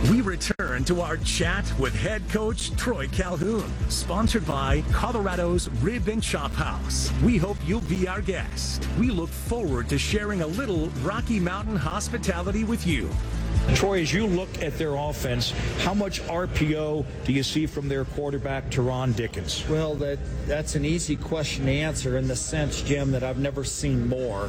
We return to our chat with head coach Troy Calhoun, sponsored by Colorado's Rib and Chop House. We hope you'll be our guest. We look forward to sharing a little Rocky Mountain hospitality with you. Troy, as you look at their offense, how much RPO do you see from their quarterback, Teron Dickens? Well, that's an easy question to answer in the sense, Jim, that I've never seen more.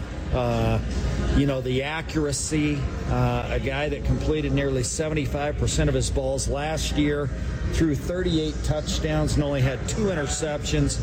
The accuracy, a guy that completed nearly 75% of his balls last year, threw 38 touchdowns and only had 2 interceptions.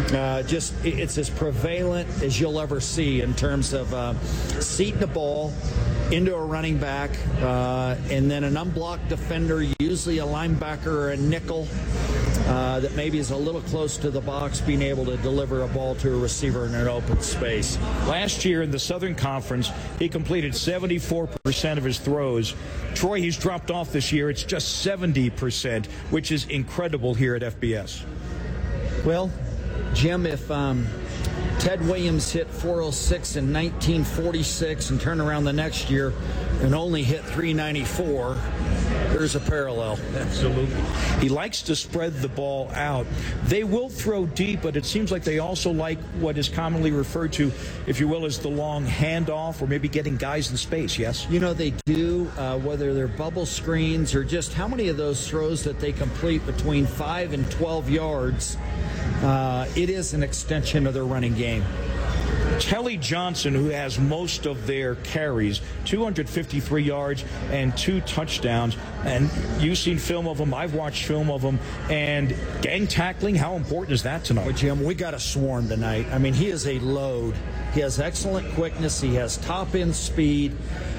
It's as prevalent as you'll ever see in terms of seating the ball into a running back, and then an unblocked defender, usually a linebacker or a nickel, that maybe is a little close to the box, being able to deliver a ball to a receiver in an open space. Last year in the Southern Conference, he completed 74% of his throws. Troy, he's dropped off this year. It's just 70%, which is incredible here at FBS. Well, Jim, if Ted Williams hit 406 in 1946 and turn around the next year and only hit 394, there's a parallel. Absolutely. He likes to spread the ball out. They will throw deep, but it seems like they also like what is commonly referred to, if you will, as the long handoff, or maybe getting guys in space, yes? They do, whether they're bubble screens or just how many of those throws that they complete between 5 and 12 yards, it is an extension of their running game. Kelly Johnson, who has most of their carries, 253 yards and 2 touchdowns. And you've seen film of him. I've watched film of him. And gang tackling, how important is that tonight? Well, Jim, we got a swarm tonight. I mean, he is a load. He has excellent quickness. He has top-end speed.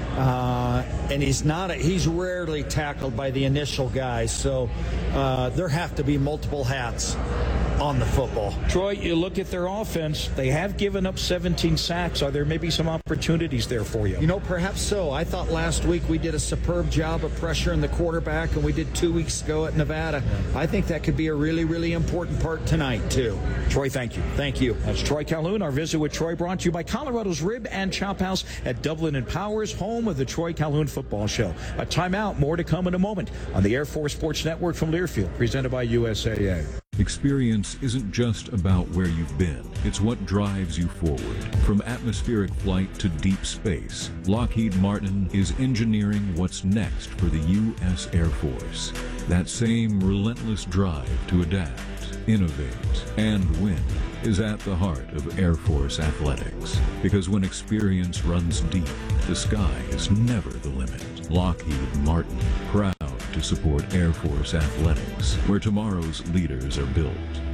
And he's rarely tackled by the initial guys. So there have to be multiple hats on the football. Troy, you look at their offense, they have given up 17 sacks. Are there maybe some opportunities there for you? Perhaps so. I thought last week we did a superb job of pressuring the quarterback, and we did 2 weeks ago at Nevada. I think that could be a really, really important part tonight, too. Troy, thank you. Thank you. That's Troy Calhoun. Our visit with Troy brought to you by Colorado's Rib and Chop House at Dublin and Powers, home of the Troy Calhoun Football Show. A timeout, more to come in a moment on the Air Force Sports Network from Learfield, presented by USAA. Experience isn't just about where you've been. It's what drives you forward. From atmospheric flight to deep space, Lockheed Martin is engineering what's next for the U.S. Air Force. That same relentless drive to adapt, innovate, and win is at the heart of Air Force athletics. Because when experience runs deep, the sky is never the limit. Lockheed Martin, proud to support Air Force athletics, where tomorrow's leaders are built.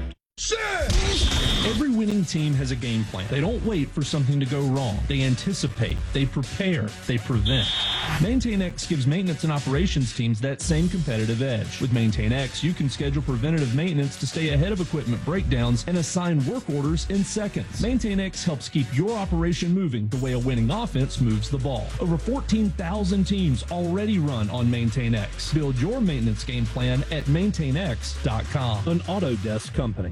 Every winning team has a game plan. They don't wait for something to go wrong. They anticipate, they prepare, they prevent. MaintainX gives maintenance and operations teams that same competitive edge. With MaintainX, you can schedule preventative maintenance to stay ahead of equipment breakdowns and assign work orders in seconds. MaintainX helps keep your operation moving the way a winning offense moves the ball. Over 14,000 teams already run on MaintainX. Build your maintenance game plan at MaintainX.com. An Autodesk company.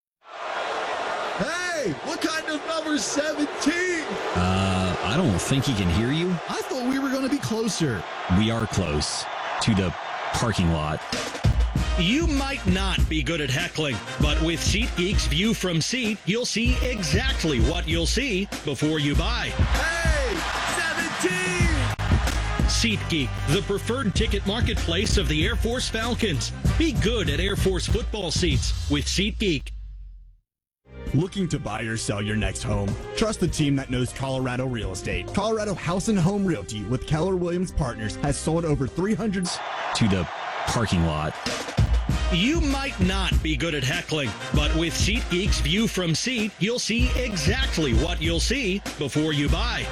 Hey, what kind of number 17? I don't think he can hear you. I thought we were going to be closer. We are close to the parking lot. You might not be good at heckling, but with SeatGeek's View from Seat, you'll see exactly what you'll see before you buy. Hey, 17! SeatGeek, the preferred ticket marketplace of the Air Force Falcons. Be good at Air Force football seats with SeatGeek. Looking to buy or sell your next home? Trust the team that knows Colorado real estate. Colorado House and Home Realty with Keller Williams Partners has sold over 300 to the parking lot. You might not be good at heckling, but with SeatGeek's View from Seat, you'll see exactly what you'll see before you buy.